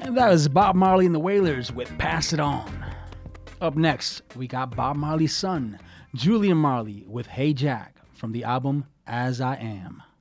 And that was Bob Marley and the Wailers with Pass It On. Up next, we got Bob Marley's son, Julian Marley, with Hey Jack from the album As I Am.